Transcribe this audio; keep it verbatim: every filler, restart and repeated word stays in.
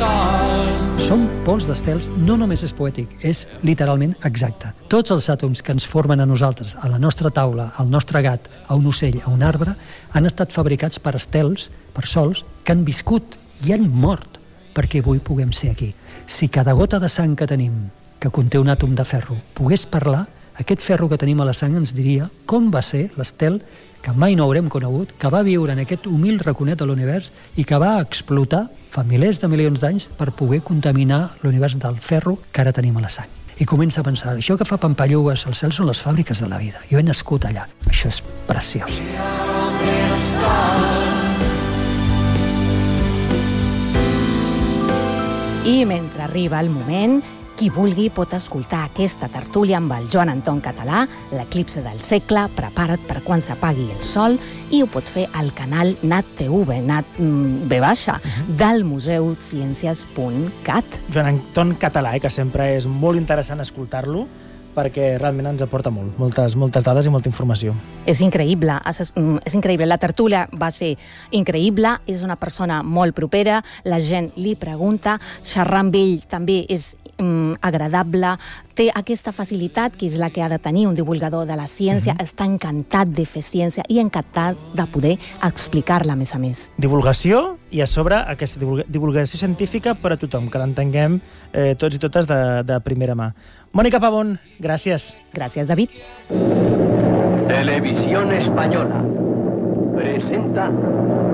Som pols d'estels no només és poètic, és literalment exacte. Tots els àtoms que ens formen a nosaltres, a la nostra taula, al nostre gat, a un ocell, a un arbre, han estat fabricats per estels, per sols, que han viscut i han mort perquè avui puguem ser aquí. Si cada gota de sang que tenim, que conté un àtom de ferro, pogués parlar, aquest ferro que tenim a la sang ens diria com va ser l'estel que mai no haurem conegut, que va viure en aquest humil raconet de l'univers i que va explotar fa milers de milions d'anys per poder contaminar l'univers del ferro que ara tenim a la sang. I comença a pensar, això que fa pampallugues, els cels són les fàbriques de la vida. Jo he nascut allà. Això és preciós. I mentre arriba el moment, qui vulgui pot escoltar aquesta tertúlia amb el Joan Anton Català, l'eclipse del segle, prepara't per quan s'apagui el sol, i ho pot fer al canal NatTV, Nat V baixa, del museu ciències punt cat. Joan Anton Català, eh, que sempre és molt interessant escoltar-lo, perquè realment ens aporta molt, moltes, moltes dades i molta informació. És increïble, és, és increïble. La tertúlia va ser increïble, és una persona molt propera, la gent li pregunta, xerrar amb ell també és mm, agradable, té aquesta facilitat que és la que ha de tenir un divulgador de la ciència, uh-huh. Està encantat de fer ciència i encantat de poder explicar-la a més a més. Divulgació i a sobre aquesta divulgació científica per a tothom, que l'entenguem eh, tots i totes de, de primera mà. Mónica Pavón, gràcies. Gràcies, David. Televisión Española presenta